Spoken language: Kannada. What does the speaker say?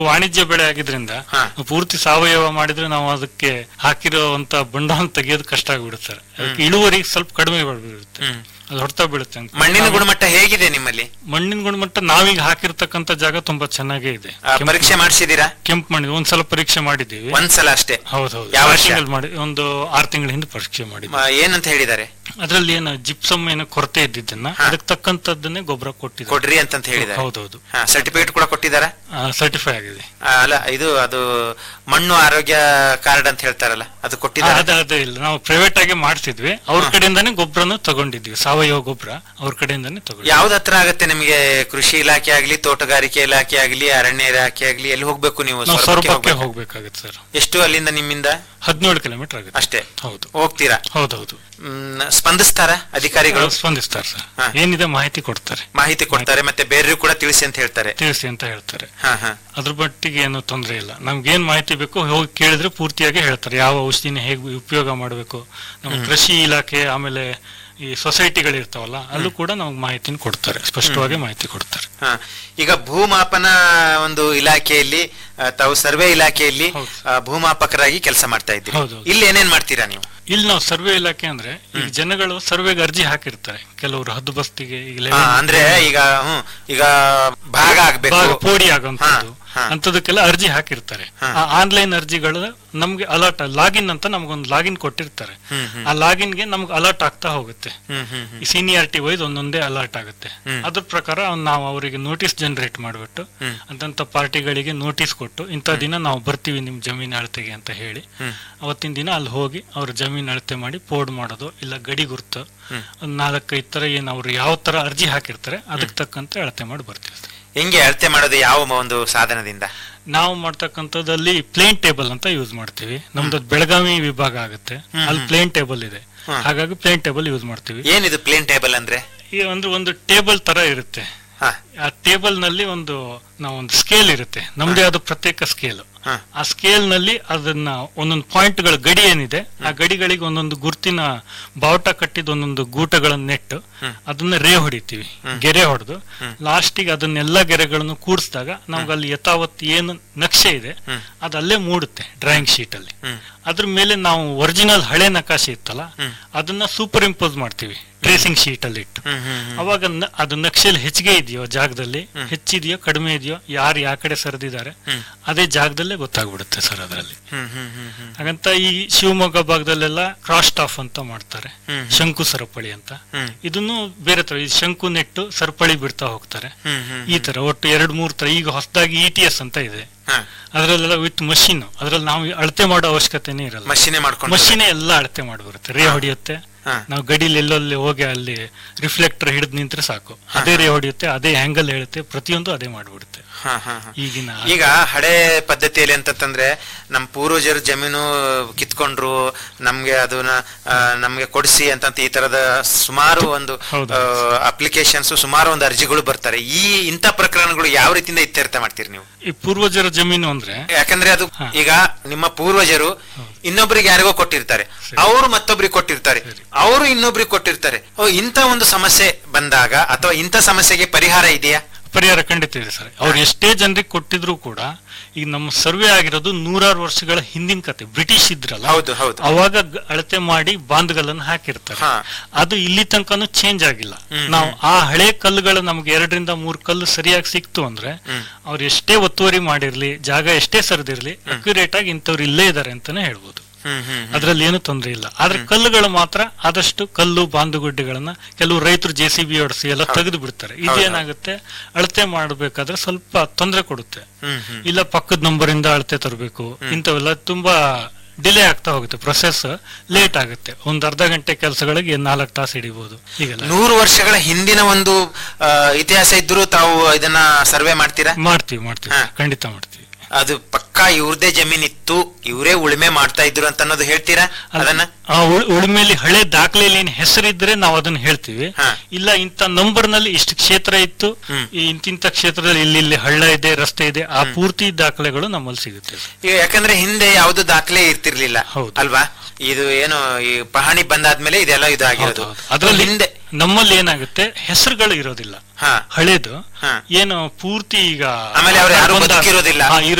ವಾಣಿಜ್ಯ ಬೆಳೆ ಆಗಿದ್ರಿಂದ ಪೂರ್ತಿ ಸಾವಯವ ಮಾಡಿದ್ರೆ ನಾವು ಅದಕ್ಕೆ ಹಾಕಿರುವಂತ ಬಂಡವಾಳ ತೆಗೆಯೋದು ಕಷ್ಟ ಆಗ್ಬಿಡುತ್ತೆ. ಅದಕ್ಕೆ ಇಳುವರಿ ಸ್ವಲ್ಪ ಕಡಿಮೆ ಬೀಳುತ್ತೆ, ಅದು ಹೊಡ್ತಾ ಬೀಳುತ್ತೆ. ಮಣ್ಣಿನ ಗುಣಮಟ್ಟ ಹೇಗಿದೆ ನಿಮ್ಮಲ್ಲಿ? ಮಣ್ಣಿನ ಗುಣಮಟ್ಟ ನಾವೀಗ ಹಾಕಿರ್ತಕ್ಕಂತ ಜಾಗ ತುಂಬಾ ಚೆನ್ನಾಗೇ ಇದೆ. ಪರೀಕ್ಷೆ ಮಾಡಿಸಿದೀರಾ? ಕೆಂಪು ಮಣ್ಣು ಒಂದ್ಸಲ ಪರೀಕ್ಷೆ ಮಾಡಿದ್ದೀವಿ. ಒಂದ್ಸಲ ಅಷ್ಟೇ? ಹೌದೌದು, ಮಾಡಿ ಒಂದು 6 ತಿಂಗಳ ಹಿಂದೆ ಪರೀಕ್ಷೆ ಮಾಡಿದ್ವಿ. ಏನಂತ ಹೇಳಿದ್ದಾರೆ? ಅದ್ರಲ್ಲಿ ಏನು ಜಿಪ್ಸಮ್ ಏನೋ ಕೊರತೆ ಇದ್ದಿದ್ದನ್ನ ಅದಕ್ಕೆ ತಕ್ಕಂತದ್ದನ್ನೇ ಗೊಬ್ಬರ ಕೊಡ್ರಿ ಅಂತ ಹೇಳಿದ್ದಾರೆ. ಹೌದೌದು. ಸರ್ಟಿಫಿಕೇಟ್ ಕೂಡ ಕೊಟ್ಟಿದ್ದಾರೆ? ಸರ್ಟಿಫೈ ಆಗಿದೆ. ಅಲ್ಲ, ಅದು ಮಣ್ಣು ಆರೋಗ್ಯ ಕಾರ್ಡ್ ಅಂತ ಹೇಳ್ತಾರಲ್ಲ, ಅದು ಕೊಟ್ಟಿದ್ದಾರೆ? ಅದೇ ಇಲ್ಲ, ನಾವು ಪ್ರೈವೇಟ್ ಆಗಿ ಮಾಡ್ತಿದ್ವಿ. ಅವ್ರ ಕಡೆಯಿಂದಾನೇ ಗೊಬ್ಬರನು ತಗೊಂಡಿದ್ವಿ, ಸಾವಯವ ಗೊಬ್ಬರ ಅವ್ರ ಕಡೆಯಿಂದಾನೇ ತಗೊಂಡು. ಯಾವ್ದು ಹತ್ರ ಆಗುತ್ತೆ ನಿಮಗೆ? ಕೃಷಿ ಇಲಾಖೆ ಆಗ್ಲಿ, ತೋಟಗಾರಿಕೆ ಇಲಾಖೆ ಆಗ್ಲಿ, ಅರಣ್ಯ ಇಲಾಖೆ ಆಗ್ಲಿ, ಎಲ್ಲಿ ಹೋಗ್ಬೇಕು ನೀವು? ಸ್ವರೂಪಕ್ಕೆ ಹೋಗ್ಬೇಕಾಗುತ್ತೆ ಸರ್. ಎಷ್ಟು ಅಲ್ಲಿಂದ ನಿಮ್ಮಿಂದ? 17 ಕಿಲೋಮೀಟರ್ ಆಗುತ್ತೆ ಅಷ್ಟೇ. ಹೌದು. ಹೋಗ್ತೀರಾ? ಹೌದೌದು. ಸ್ಪಂದಿಸ್ತಾರ ಅಧಿಕಾರಿಗಳು? ಸ್ಪಂದಿಸ್ತಾರೆ ಸರ್, ಏನಿದೆ ಮಾಹಿತಿ ಕೊಡ್ತಾರೆ. ಮತ್ತೆ ಬೇರೆಯವರು ಕೂಡ ತಿಳಿಸಿ ಅಂತ ಹೇಳ್ತಾರೆ. ಅದ್ರ ಮಟ್ಟಿಗೆ ಏನು ತೊಂದರೆ ಇಲ್ಲ. ನಮ್ಗೇನ್ ಮಾಹಿತಿ ಬೇಕು ಹೋಗಿ ಕೇಳಿದ್ರೆ ಪೂರ್ತಿಯಾಗಿ ಹೇಳ್ತಾರೆ. ಯಾವ ಔಷಧಿನ ಹೇಗೆ ಉಪಯೋಗ ಮಾಡಬೇಕು. ನಮ್ಮ ಕೃಷಿ ಇಲಾಖೆ ಆಮೇಲೆ ಈ ಸೊಸೈಟಿಗಳಿರ್ತಾವಲ್ಲ, ಅಲ್ಲೂ ಕೂಡ ನಮ್ಗೆ ಮಾಹಿತಿನ ಕೊಡ್ತಾರೆ, ಸ್ಪಷ್ಟವಾಗಿ ಮಾಹಿತಿ ಕೊಡ್ತಾರೆ. ಈಗ ಭೂಮಾಪನ ಒಂದು ಇಲಾಖೆಯಲ್ಲಿ ತಾವು ಸರ್ವೆ ಇಲಾಖೆಯಲ್ಲಿ ಭೂಮಾಪಕರಾಗಿ ಕೆಲಸ ಮಾಡ್ತಾ ಇದ್ದೀವಿ. ಇಲ್ಲಿ ಏನೇನ್ ಮಾಡ್ತೀರಾ ನೀವು? ಇಲ್ಲಿ ನಾವು ಸರ್ವೆ ಇಲಾಖೆ ಅಂದ್ರೆ ಈಗ ಜನಗಳು ಸರ್ವೆಗೆ ಅರ್ಜಿ ಹಾಕಿರ್ತಾರೆ. ಕೆಲವರು ಹದ್ದುಬಸ್ತಿಗೆ ಅಂದ್ರೆ ಈಗ ಭಾಗ ಆಗ್ಬೇಕು, ಪೋಡಿ ಆಗುವಂತದ್ದು ಅಂತದಕ್ಕೆಲ್ಲ ಅರ್ಜಿ ಹಾಕಿರ್ತಾರೆ. ಆ ಆನ್ಲೈನ್ ಅರ್ಜಿಗಳು ನಮ್ಗೆ ಅಲರ್ಟ್ ಲಾಗಿನ್ ಅಂತ ನಮ್ಗೊಂದು ಲಾಗಿನ್ ಕೊಟ್ಟಿರ್ತಾರೆ. ಆ ಲಾಗಿನ್ಗೆ ನಮ್ಗೆ ಅಲರ್ಟ್ ಆಗ್ತಾ ಹೋಗುತ್ತೆ. ಈ ಸೀನಿಯಾರಿಟಿ ವೈಸ್ ಒಂದೊಂದೇ ಅಲರ್ಟ್ ಆಗುತ್ತೆ. ಅದ್ರ ಪ್ರಕಾರ ನಾವು ಅವರಿಗೆ ನೋಟಿಸ್ ಜನರೇಟ್ ಮಾಡ್ಬಿಟ್ಟು ಅಂತಂತ ಪಾರ್ಟಿಗಳಿಗೆ ನೋಟಿಸ್ ಕೊಟ್ಟು ಇಂಥ ದಿನ ನಾವು ಬರ್ತೀವಿ ನಿಮ್ ಜಮೀನ್ ಅಳತೆಗೆ ಅಂತ ಹೇಳಿ ಅವತ್ತಿನ ದಿನ ಅಲ್ಲಿ ಹೋಗಿ ಅವ್ರ ಜಮೀನ್ ಅಳತೆ ಮಾಡಿ ಪೋಡ್ ಮಾಡೋದು, ಇಲ್ಲ ಗಡಿ ಗುರ್ತು 4-5 ತರ ಏನ್ ಅವ್ರು ಯಾವ ತರ ಅರ್ಜಿ ಹಾಕಿರ್ತಾರೆ ಅದಕ್ಕೆ ತಕ್ಕಂತೆ ಅಳತೆ ಮಾಡಿ ಬರ್ತೀವಿ. ಹೆಂಗೆ ಅಳತೆ ಮಾಡೋದು? ಯಾವ ಒಂದು ಸಾಧನದಿಂದ? ನಾವು ಮಾಡ್ತಕ್ಕಂಥದ್ದಲ್ಲಿ ಪ್ಲೇನ್ ಟೇಬಲ್ ಅಂತ ಯೂಸ್ ಮಾಡ್ತೀವಿ. ನಮ್ದು ಬೆಳಗಾವಿ ವಿಭಾಗ ಆಗುತ್ತೆ, ಅಲ್ಲಿ ಪ್ಲೇನ್ ಟೇಬಲ್ ಇದೆ, ಹಾಗಾಗಿ ಪ್ಲೇನ್ ಟೇಬಲ್ ಯೂಸ್ ಮಾಡ್ತೀವಿ. ಏನಿದು ಪ್ಲೇನ್ ಟೇಬಲ್ ಅಂದ್ರೆ? ಒಂದು ಟೇಬಲ್ ತರ ಇರುತ್ತೆ. ಆ ಟೇಬಲ್ ನಲ್ಲಿ ನಾವೊಂದು ಸ್ಕೇಲ್ ಇರುತ್ತೆ, ನಮ್ದೇ ಆದ ಪ್ರತ್ಯೇಕ ಸ್ಕೇಲ್. ಆ ಸ್ಕೇಲ್ ನಲ್ಲಿ ಅದನ್ನ ಒಂದೊಂದು ಪಾಯಿಂಟ್ಗಳ ಗಡಿ ಏನಿದೆ ಆ ಗಡಿಗಳಿಗೆ ಒಂದೊಂದು ಗುರ್ತಿನ ಬಾವುಟ ಕಟ್ಟಿದ ಒಂದೊಂದು ಗೂಟಗಳನ್ನ ನೆಟ್ಟು ಅದನ್ನ ಹೊಡಿತೀವಿ. ಗೆರೆ ಹೊಡೆದು ಲಾಸ್ಟಿಗೆ ಅದನ್ನೆಲ್ಲಾ ಗೆರೆಗಳನ್ನು ಕೂಡಿಸಿದಾಗ ನಮ್ಗೆ ಅಲ್ಲಿ ಯಥಾವತ್ ಏನು ನಕ್ಷೆ ಇದೆ ಅದು ಅಲ್ಲೇ ಮೂಡುತ್ತೆ ಡ್ರಾಯಿಂಗ್ ಶೀಟ್ ಅಲ್ಲಿ. ಅದ್ರ ಮೇಲೆ ನಾವು ಒರಿಜಿನಲ್ ಹಳೆ ನಕಾಶೆ ಇತ್ತಲ್ಲ ಅದನ್ನ ಸೂಪರ್ ಇಂಪೋಸ್ ಮಾಡ್ತೀವಿ ಟ್ರೇಸಿಂಗ್ ಶೀಟ್ ಅಲ್ಲಿ ಇಟ್ಟು. ಅವಾಗ ಅದು ನಕ್ಷೆಯಲ್ಲಿ ಹೆಚ್ಚಿಗೆ ಇದೆಯೋ ಜಾಗದಲ್ಲಿ, ಹೆಚ್ಚಿದೆಯೋ ಕಡಿಮೆ ಇದೆಯೋ, ಯಾರು ಯಾವ ಕಡೆ ಸರಿದಿದ್ದಾರೆ ಅದೇ ಜಾಗದಲ್ಲೇ ಗೊತ್ತಾಗ್ಬಿಡುತ್ತೆ ಸರ್ ಅದರಲ್ಲಿ. ಹಾಗಂತ ಈ ಶಿವಮೊಗ್ಗ ಭಾಗದಲ್ಲೆಲ್ಲ ಕ್ರಾಸ್ ಸ್ಟಾಫ್ ಅಂತ ಮಾಡ್ತಾರೆ, ಶಂಕು ಸರಪಳಿ ಅಂತ. ಇದನ್ನು ಬೇರೆ ತರ ಶಂಕು ನೆಟ್ಟು ಸರಪಳಿ ಬಿಡ್ತಾ ಹೋಗ್ತಾರೆ. ಈ ತರ ಒಟ್ಟು 2-3 ತರ. ಈಗ ಹೊಸದಾಗಿ ETS ಅಂತ ಇದೆ, ಅದ್ರಲ್ಲೆಲ್ಲ ವಿತ್ ಮಷೀನ್. ಅದ್ರಲ್ಲಿ ನಾವು ಅಳತೆ ಮಾಡೋ ಅವಶ್ಯಕತೆನೇ ಇರಲ್ಲ, ಮಷೀನೇ ಎಲ್ಲ ಅಳತೆ ಮಾಡ್ಬರುತ್ತೆ. ಹೊಡಿಯುತ್ತೆ, ನಾವು ಗಡಿಲಿ ಎಲ್ಲಲ್ಲಿ ಹೋಗಿ ಅಲ್ಲಿ ರಿಫ್ಲೆಕ್ಟರ್ ಹಿಡಿದು ನಿಂತ್ರೆ ಸಾಕು, ಅದೇ ಹೊಡಿಯುತ್ತೆ, ಅದೇ ಆಂಗಲ್ ಹೇಳುತ್ತೆ, ಪ್ರತಿಯೊಂದು ಅದೇ ಮಾಡ್ಬಿಡುತ್ತೆ. ಈಗ ಹಳೆ ಪದ್ಧತಿಯಲ್ಲಿ ಅಂತಂದ್ರೆ ನಮ್ ಪೂರ್ವಜರು ಜಮೀನು ಕಿತ್ಕೊಂಡ್ರು, ನಮ್ಗೆ ಕೊಡಿಸಿ ಅಂತ ಈ ತರದ ಸುಮಾರು ಒಂದು ಅಪ್ಲಿಕೇಶನ್ಸ್, ಸುಮಾರು ಒಂದು ಅರ್ಜಿಗಳು ಬರ್ತಾರೆ. ಇಂಥ ಪ್ರಕರಣಗಳು ಯಾವ ರೀತಿಯಿಂದ ಇತ್ಯರ್ಥ ಮಾಡ್ತೀರಿ ನೀವು? ಈ ಪೂರ್ವಜರ ಜಮೀನು ಅಂದ್ರೆ ಯಾಕಂದ್ರೆ ಅದು ಈಗ ನಿಮ್ಮ ಪೂರ್ವಜರು ಇನ್ನೊಬ್ರಿಗೆ ಯಾರಿಗೋ ಕೊಟ್ಟಿರ್ತಾರೆ, ಅವರು ಮತ್ತೊಬ್ರಿಗೆ ಕೊಟ್ಟಿರ್ತಾರೆ, ಅವರು ಇನ್ನೊಬ್ರಿಗೆ ಕೊಟ್ಟಿರ್ತಾರೆ. ಇಂಥ ಒಂದು ಸಮಸ್ಯೆ ಬಂದಾಗ ಅಥವಾ ಇಂಥ ಸಮಸ್ಯೆಗೆ ಪರಿಹಾರ ಇದೆಯಾ? ಪರಿಹಾರ ಖಂಡಿತ ಇದೆ ಸರ್. ಅವ್ರು ಎಷ್ಟೇ ಜನರಿಗೆ ಕೊಟ್ಟಿದ್ರು ಕೂಡ ಈಗ ನಮ್ಮ ಸರ್ವೆ ಆಗಿರೋದು 100 ವರ್ಷಗಳ ಹಿಂದಿನ ಕತೆ. ಬ್ರಿಟಿಷ್ ಇದ್ರಲ್ಲ, ಅವಾಗ ಅಳತೆ ಮಾಡಿ ಬಾಂಧ್ಗಳನ್ನು ಹಾಕಿರ್ತಾರೆ. ಅದು ಇಲ್ಲಿ ತನಕನೂ ಚೇಂಜ್ ಆಗಿಲ್ಲ. ನಾವು ಆ ಹಳೆ ಕಲ್ಲುಗಳು ನಮ್ಗೆ 2-3 ಕಲ್ಲು ಸರಿಯಾಗಿ ಸಿಕ್ತು ಅಂದ್ರೆ ಅವ್ರು ಎಷ್ಟೇ ಒತ್ತುವರಿ ಮಾಡಿರ್ಲಿ, ಜಾಗ ಎಷ್ಟೇ ಸರಿದಿರ್ಲಿ, ಅಕ್ಯುರೇಟ್ ಆಗಿ ಇಂಥವ್ರು ಇಲ್ಲೇ ಇದ್ದಾರೆ ಅಂತಾನೆ ಹೇಳ್ಬೋದು. ಅದ್ರಲ್ಲಿ ಏನು ತೊಂದರೆ ಇಲ್ಲ. ಆದ್ರೆ ಕಲ್ಲುಗಳು ಮಾತ್ರ ಆದಷ್ಟು ಕಲ್ಲು ಬಾಂಧುಗುಡ್ಡೆಗಳನ್ನ ಕೆಲವು ರೈತರು JCB ಹೊಡಿಸಿ ಎಲ್ಲ ತೆಗೆದು ಬಿಡ್ತಾರೆ. ಇದೇನಾಗುತ್ತೆ, ಅಳತೆ ಮಾಡ್ಬೇಕಾದ್ರೆ ಸ್ವಲ್ಪ ತೊಂದರೆ ಕೊಡುತ್ತೆ. ಇಲ್ಲ ಪಕ್ಕದ ನಂಬರ್ ಇಂದ ಅಳತೆ ತರಬೇಕು, ಇಂಥವೆಲ್ಲ ತುಂಬಾ ಡಿಲೇ ಆಗ್ತಾ ಹೋಗುತ್ತೆ, ಪ್ರೊಸೆಸ್ ಲೇಟ್ ಆಗುತ್ತೆ. ಒಂದು ಅರ್ಧ ಗಂಟೆ ಕೆಲಸಗಳಿಗೆ 4 ತಾಸು ಹಿಡಿಬಹುದು. ಹೀಗೆಲ್ಲ 100 ವರ್ಷಗಳ ಹಿಂದಿನ ಒಂದು ಇತಿಹಾಸ ಇದ್ರೂ ತಾವು ಇದನ್ನ ಸರ್ವೆ ಮಾಡ್ತೀರಾ? ಮಾಡ್ತೀವಿ, ಖಂಡಿತ ಮಾಡ್ತೀವಿ. ಅದು ಪಕ್ಕಾ ಇವ್ರದೇ ಜಮೀನಿತ್ತು, ಇವರೇ ಉಳುಮೆ ಮಾಡ್ತಾ ಇದ್ರು ಅಂತ ಅನ್ನೋದು ಹೇಳ್ತೀರಾ ಅದನ್ನ? ಉಳುಮೆಯಲ್ಲಿ ಹಳೆ ದಾಖಲೆಯಲ್ಲಿ ಏನ್ ಹೆಸರಿದ್ರೆ ನಾವು ಅದನ್ನ ಹೇಳ್ತೀವಿ. ಇಲ್ಲ ಇಂತ ನಂಬರ್ ನಲ್ಲಿ ಇಷ್ಟು ಕ್ಷೇತ್ರ ಇತ್ತು, ಇಂತಿಂತ ಕ್ಷೇತ್ರದಲ್ಲಿ ಇಲ್ಲಿ ಹಳ್ಳ ಇದೆ, ರಸ್ತೆ ಇದೆ, ಆ ಪೂರ್ತಿ ದಾಖಲೆಗಳು ನಮ್ಮಲ್ಲಿ ಸಿಗುತ್ತೆ. ಈಗ ಯಾಕಂದ್ರೆ ಹಿಂದೆ ಯಾವ್ದು ದಾಖಲೆ ಇರ್ತಿರ್ಲಿಲ್ಲ ಅಲ್ವಾ? ಇದು ಏನು ಈ ಪಹಣಿ ಬಂದಾದ್ಮೇಲೆ ಇದೆಲ್ಲ ಇದಾಗಿರೋದು. ಅದ್ರಲ್ಲಿ ಹಿಂದೆ ನಮ್ಮಲ್ಲಿ ಏನಾಗುತ್ತೆ, ಹೆಸರುಗಳು ಇರೋದಿಲ್ಲ, ಹಳೇದು ಏನು ಪೂರ್ತಿ ಈಗ ಆಮೇಲೆ ಅವ್ರು ಯಾರು ಬದುಕಿರೋದಿಲ್ಲ.